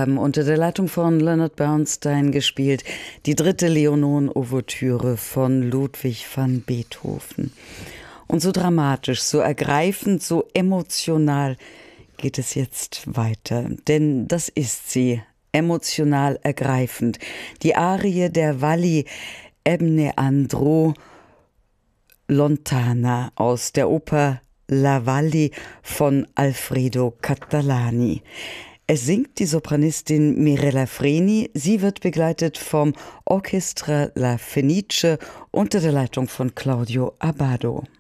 haben unter der Leitung von Leonard Bernstein gespielt, die 3. Leonon-Ouvertüre von Ludwig van Beethoven. Und so dramatisch, so ergreifend, so emotional geht es jetzt weiter. Denn das ist sie, emotional ergreifend. Die Arie der Valli Ebne Andro Lontana aus der Oper La Valli von Alfredo Catalani. Es singt die Sopranistin Mirella Freni. Sie wird begleitet vom Orchestra La Fenice unter der Leitung von Claudio Abbado.